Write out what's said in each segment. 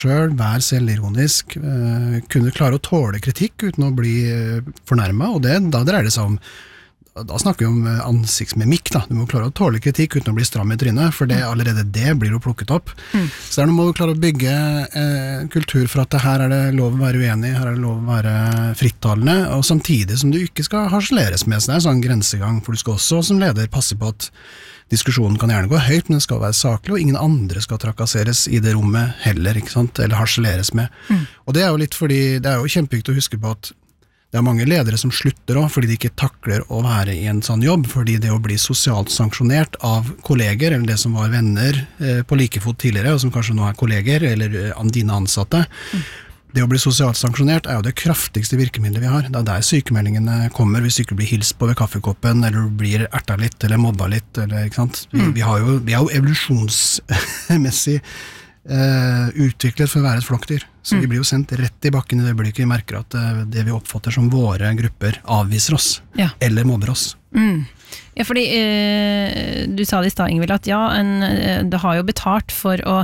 selv, være selvironisk, kunne klare å tåle kritikk uten å bli fornærmet, og da dreier det seg om, da snakker vi om ansiktsmimikk da, du må klare å tåle kritikk uten å bli stram i trynet, for allerede det blir jo plukket opp. Så der må du klare å bygge kultur for at her er det lov å være uenig, her er det lov å være frittalende, og samtidig som du ikke skal harseleres med, så det er en sånn grensegang, for du skal også som leder passe på at diskusjonen kan gjerne gå høyt, men den skal være saklig, og ingen andre skal trakasseres i det rommet heller, ikke sant? Eller harseleres med. Og det er jo litt fordi, det er jo kjempeviktig å huske på at det er mange ledere som slutter også, fordi de ikke takler å være i en sånn jobb, fordi det å bli sosialt sanksjonert av kolleger, eller det som var venner på like fot tidligere, og som kanskje nå er kolleger, eller dine ansatte, det å bli sosialt sanksjonert er jo det kraftigste virkemidlet vi har. Det er der sykemeldingene kommer, hvis du ikke blir hilst på ved kaffekoppen, eller du blir erta litt, eller mobba litt, eller, ikke sant? Vi er jo evolusjonsmessig utviklet for å være et flokkdyr. Så vi blir jo sendt rett i bakken i det øyeblikket vi merker at det vi oppfatter som våre grupper avviser oss, eller mobber oss. Ja, fordi du sa det i stad, Ingvild, at du har jo betalt for å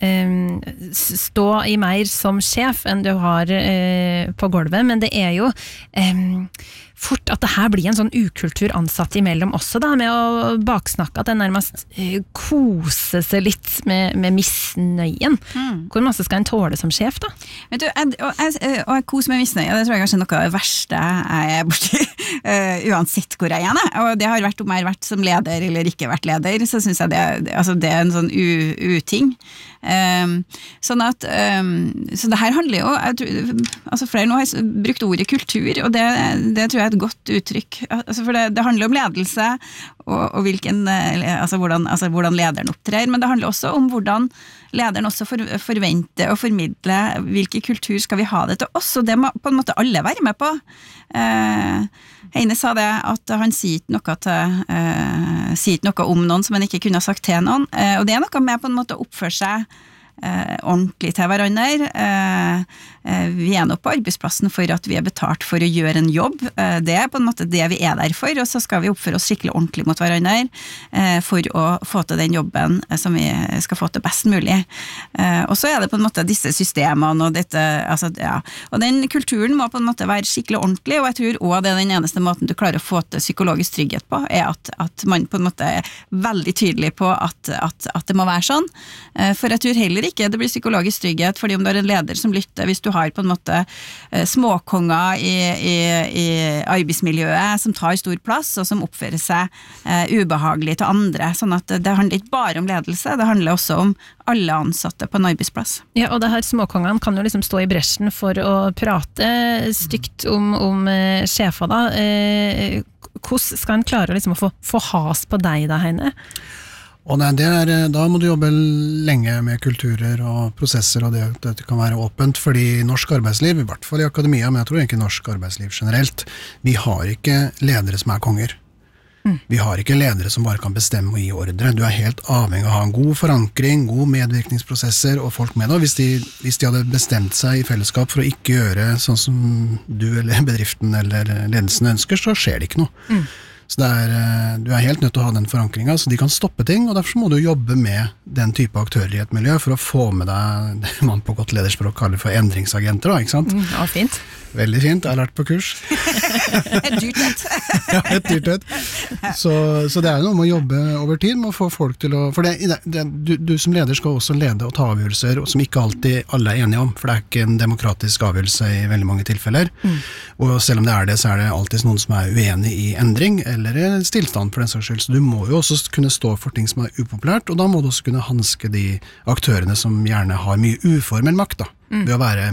stå i mer som sjef enn du har på gulvet, men det er jo fort at det her blir en sånn ukultur ansatt imellom også da, med å baksnakke at det nærmest kose seg litt med misnøyen. Hvor masse skal en tåle som sjef da? Vet du, jeg koser med misnøye, det tror jeg kanskje er noe av det verste jeg er borti, uansett hvor jeg er. Og det har vært om jeg har vært som leder eller ikke vært leder, så synes jeg det er en sånn uting. Så det her handler jo, flere nå har brukt ordet kultur, og det tror jeg er et godt uttrykk, for det handler om ledelse og hvordan lederen opptrer, men det handler også om hvordan lederen også forventer og formidler hvilken kultur skal vi ha det til oss, og det må på en måte alle være med på. Heine sa det at han sier ikke noe om noen som han ikke kunne ha sagt til noen, og det er noe med på en måte å oppføre seg ordentlig til hverandre. Vi er nå på arbeidsplassen for at vi er betalt for å gjøre en jobb. Det er på en måte det vi er der for, og så skal vi oppføre oss skikkelig ordentlig mot hverandre for å få til den jobben som vi skal få til best mulig. Og så er det på en måte disse systemene og dette, og den kulturen må på en måte være skikkelig ordentlig, og jeg tror også det er den eneste måten du klarer å få til psykologisk trygghet på, er at man på en måte er veldig tydelig på at det må være sånn. For jeg tror heller ikke det blir psykologisk trygghet, fordi om du har en leder som lytter, hvis du har på en måte småkonger i arbeidsmiljøet som tar stor plass, og som oppfører seg ubehagelig til andre, sånn at det handler ikke bare om ledelse, det handler også om alle ansatte på en arbeidsplass. Ja, og det her småkongene kan jo liksom stå i bresjen for å prate stygt om sjefer da. Hvordan skal en klare liksom å få has på deg da, Heine? Og da må du jobbe lenge med kulturer og prosesser, og det kan være åpent, fordi norsk arbeidsliv, i hvert fall i akademia, men jeg tror ikke norsk arbeidsliv generelt, vi har ikke ledere som er konger. Vi har ikke ledere som bare kan bestemme og gi ordre. Du er helt avhengig av å ha en god forankring, gode medvirkningsprosesser og folk med deg. Hvis de hadde bestemt seg i fellesskap for å ikke gjøre sånn som du eller bedriften eller ledelsen ønsker, så skjer det ikke noe. Så du er helt nødt til å ha den forankringen, så de kan stoppe ting, og derfor må du jobbe med den type aktører i et miljø for å få med deg det man på godt lederspråk kaller for endringsagenter, da, ikke sant? Ja, fint. Veldig fint, jeg har lært på kurs. Et dyrtøtt. Ja, et dyrtøtt. Så det er jo noe med å jobbe over tid, med å få folk til å... For du som leder skal også lede og ta avgjørelser som ikke alltid alle er enige om, for det er ikke en demokratisk avgjørelse i veldig mange tilfeller. Og selv om det er det, så er det alltid noen som er uenig i endring, eller stillstand for den saks skyld. Så du må jo også kunne stå for ting som er upopulært, og da må du også kunne hanske de aktørene som gjerne har mye uformell makt, da, ved å være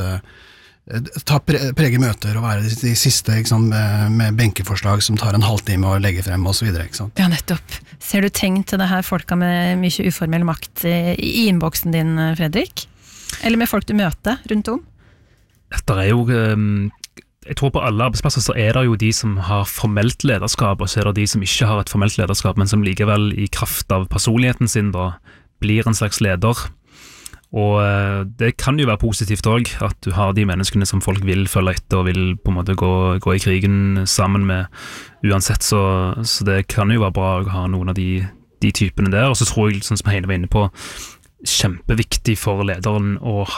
prege møter og være de siste, ikke sant, med benkeforslag som tar en halvtime å legge frem og så videre, ikke sant? Ja, nettopp. Ser du tegn til det her folka med mye uformell makt i innboksen din, Fredrik? Eller med folk du møter rundt om? Det er jo... Jeg tror på alle arbeidsplasser så er det jo de som har formelt lederskap, og så er det de som ikke har et formelt lederskap, men som likevel i kraft av personligheten sin da blir en slags leder. Og det kan jo være positivt også, at du har de menneskene som folk vil følge etter og vil på en måte gå i krigen sammen med uansett, så det kan jo være bra å ha noen av de typene der. Og så tror jeg, sånn som Heine var inne på, kjempeviktig for lederen å